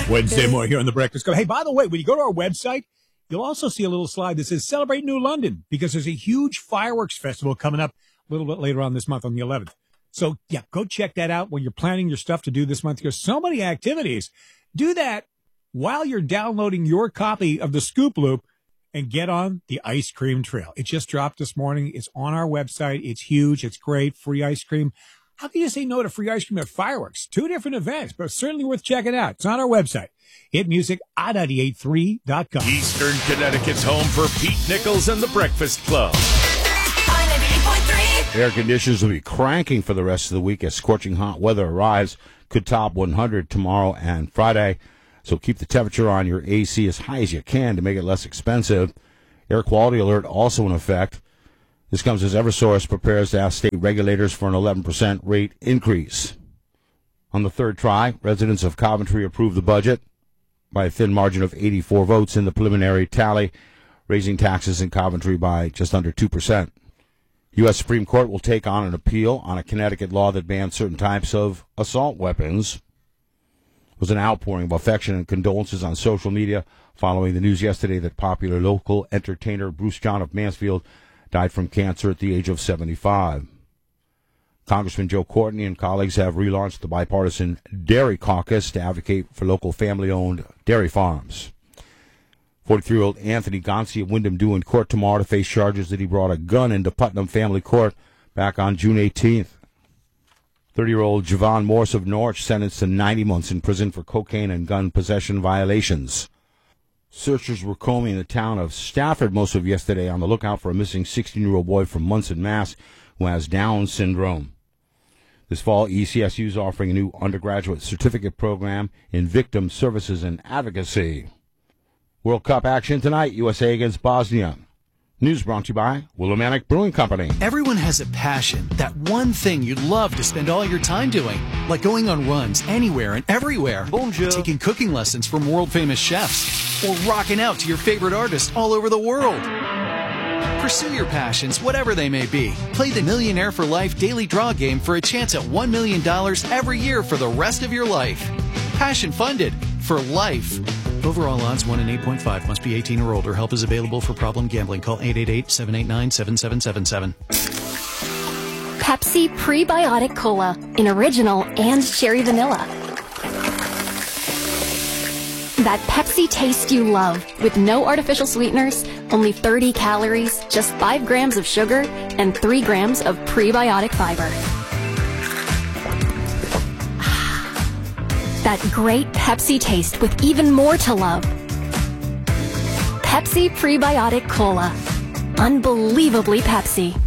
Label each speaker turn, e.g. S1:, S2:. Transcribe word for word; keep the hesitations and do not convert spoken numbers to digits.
S1: Wednesday morning here on the Breakfast Club. Hey, by the way, when you go to our website, you'll also see a little slide that says Celebrate New London, because there's a huge fireworks festival coming up a little bit later on this month on the eleventh. So, yeah, go check that out when you're planning your stuff to do this month. There's so many activities. Do that while you're downloading your copy of the Scoop Loop and get on the ice cream trail. It just dropped this morning. It's on our website. It's huge. It's great. Free ice cream. How can you say no to free ice cream at fireworks? Two different events, but certainly worth checking out. It's on our website, hit music I ninety-eight three dot com.
S2: Eastern Connecticut's home for Pete Nichols and the Breakfast Club.
S3: I ninety-eight point three.
S4: Air conditioners will be cranking for the rest of the week as scorching hot weather arrives. Could top one hundred tomorrow and Friday. So keep the temperature on your A C as high as you can to make it less expensive. Air quality alert also in effect. This comes as Eversource prepares to ask state regulators for an eleven percent rate increase. On the third try, residents of Coventry approved the budget by a thin margin of eighty-four votes in the preliminary tally, raising taxes in Coventry by just under two percent. U S Supreme Court will take on an appeal on a Connecticut law that bans certain types of assault weapons. There was an outpouring of affection and condolences on social media following the news yesterday that popular local entertainer Bruce John of Mansfield died from cancer at the age of seventy-five. Congressman Joe Courtney and colleagues have relaunched the bipartisan Dairy Caucus to advocate for local family-owned dairy farms. forty-three-year-old Anthony Gonsi of Wyndham due in court tomorrow to face charges that he brought a gun into Putnam Family Court back on June eighteenth. thirty-year-old Javon Morse of Norwich sentenced to ninety months in prison for cocaine and gun possession violations. Searchers were combing the town of Stafford most of yesterday on the lookout for a missing sixteen-year-old boy from Munson, Mass, who has Down syndrome. This fall, E C S U is offering a new undergraduate certificate program in victim services and advocacy. World Cup action tonight, U S A against Bosnia. News brought to you by Willimantic Brewing Company.
S5: Everyone has a passion, that one thing you'd love to spend all your time doing, like going on runs anywhere and everywhere, Bonjour. Taking cooking lessons from world-famous chefs, or rocking out to your favorite artists all over the world. Pursue your passions, whatever they may be. Play the Millionaire for Life daily draw game for a chance at one million dollars every year for the rest of your life. Passion funded for life. Overall odds one in eight point five. Must be eighteen or older. Help is available for problem gambling. Call eight eight eight, seven eight nine, seven seven seven seven.
S6: Pepsi Prebiotic Cola in original and cherry vanilla. That Pepsi taste you love with no artificial sweeteners, only thirty calories, just five grams of sugar, and three grams of prebiotic fiber. That great Pepsi taste with even more to love. Pepsi Prebiotic Cola. Unbelievably Pepsi.